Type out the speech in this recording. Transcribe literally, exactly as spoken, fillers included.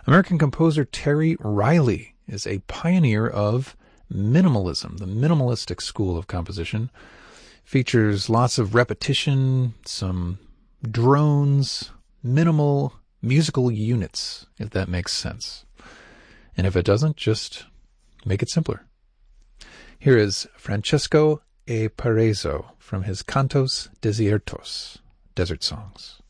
American composer Terry Riley is a pioneer of minimalism. The minimalistic school of composition features lots of repetition, some drones, minimal musical units, if that makes sense. And if it doesn't, just make it simpler. Here is Francesco E. Parezzo from his Cantos Desiertos, Desert Songs.